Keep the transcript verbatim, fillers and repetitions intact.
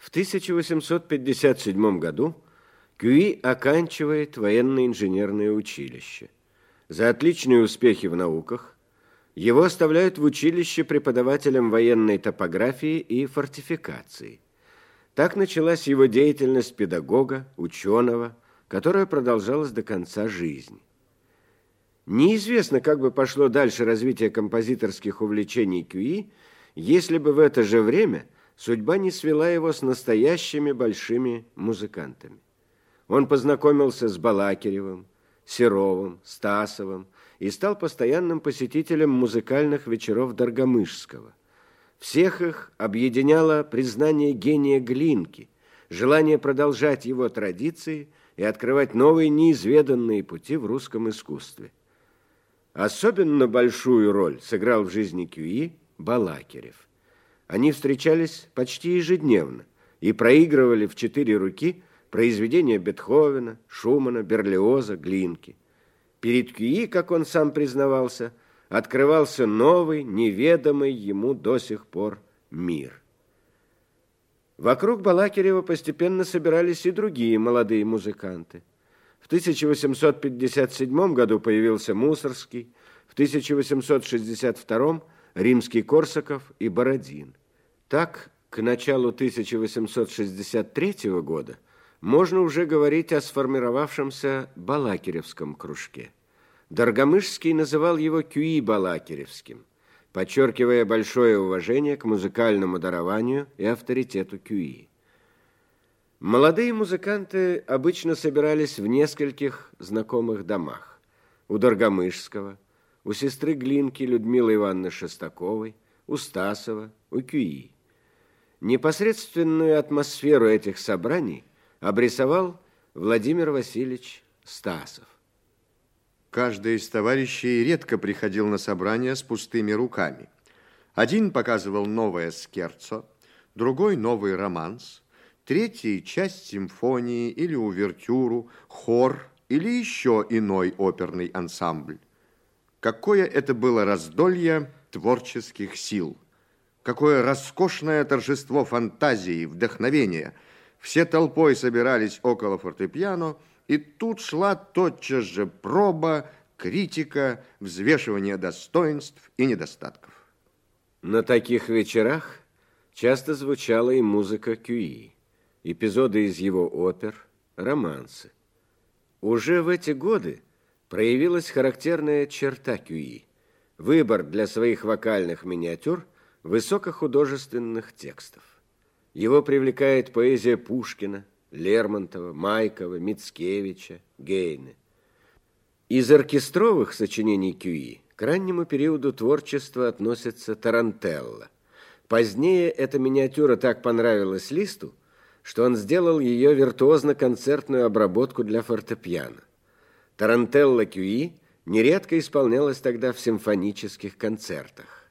В тысяча восемьсот пятьдесят седьмом году Кюи оканчивает военно-инженерное училище. За отличные успехи в науках его оставляют в училище преподавателем военной топографии и фортификации. Так началась его деятельность педагога, ученого, которая продолжалась до конца жизни. Неизвестно, как бы пошло дальше развитие композиторских увлечений Кюи, если бы в это же время судьба не свела его с настоящими большими музыкантами. Он познакомился с Балакиревым, Серовым, Стасовым и стал постоянным посетителем музыкальных вечеров Доргомышского. Всех их объединяло признание гения Глинки, желание продолжать его традиции и открывать новые неизведанные пути в русском искусстве. Особенно большую роль сыграл в жизни Кюи Балакирев. Они встречались почти ежедневно и проигрывали в четыре руки произведения Бетховена, Шумана, Берлиоза, Глинки. Перед Кюи, как он сам признавался, открывался новый, неведомый ему до сих пор мир. Вокруг Балакирева постепенно собирались и другие молодые музыканты. В тысяча восемьсот пятьдесят седьмом году появился Мусоргский, в тысяча восемьсот шестьдесят втором Римский-Корсаков и Бородин. Так, к началу тысяча восемьсот шестьдесят третьего года можно уже говорить о сформировавшемся Балакиревском кружке. Доргомышский называл его Кюи-Балакиревским, подчеркивая большое уважение к музыкальному дарованию и авторитету Кюи. Молодые музыканты обычно собирались в нескольких знакомых домах. У Доргомышского, у сестры Глинки Людмилы Ивановны Шестаковой, у Стасова, у Кюи. Непосредственную атмосферу этих собраний обрисовал Владимир Васильевич Стасов. Каждый из товарищей редко приходил на собрания с пустыми руками. Один показывал новое скерцо, другой новый романс, третий часть симфонии или увертюру, хор или еще иной оперный ансамбль. Какое это было раздолье творческих сил! Какое роскошное торжество фантазии, вдохновения! Все толпой собирались около фортепиано, и тут шла тотчас же проба, критика, взвешивание достоинств и недостатков. На таких вечерах часто звучала и музыка Кюи, эпизоды из его опер, романсы. Уже в эти годы проявилась характерная черта Кюи – выбор для своих вокальных миниатюр высокохудожественных текстов. Его привлекает поэзия Пушкина, Лермонтова, Майкова, Мицкевича, Гейне. Из оркестровых сочинений Кюи к раннему периоду творчества относится Тарантелла. Позднее эта миниатюра так понравилась Листу, что он сделал ее виртуозно-концертную обработку для фортепиано. Тарантелла Кюи нередко исполнялась тогда в симфонических концертах.